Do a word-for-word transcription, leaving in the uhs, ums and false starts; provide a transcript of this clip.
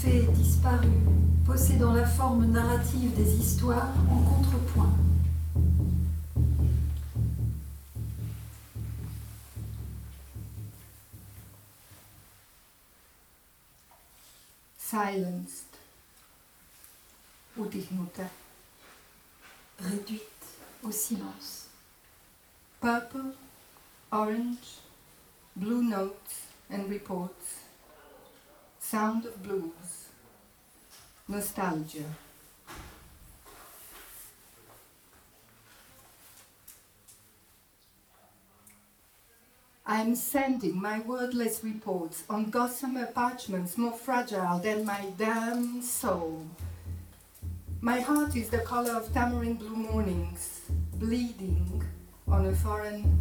Fait disparu, possédant la forme narrative des histoires en contrepoint. Silenced. Udichnuta. Réduite au silence. Purple, orange, blue notes and reports. Sound of blues. Nostalgia. I'm sending my wordless reports on gossamer parchments more fragile than my damn soul. My heart is the color of tamarind blue mornings, bleeding on a foreign